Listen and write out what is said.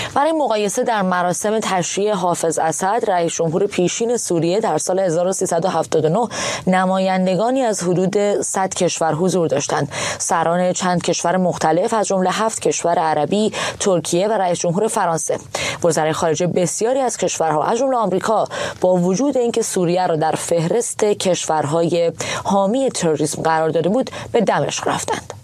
برای مقایسه در مراسم تشییع حافظ اسد رئیس جمهور پیشین سوریه در سال 1379 نمایندگانی از حدود 100 کشور حضور داشتند. سران چند کشور مختلف از جمله 7 کشور عربی، ترکیه و رئیس جمهور فرانسه. وزرای خارجه بسیاری از کشورها از جمله آمریکا با وجود اینکه سوریه را در فهرست کشورهای حامی تروریسم قرار داده بود به دمشق رفتند.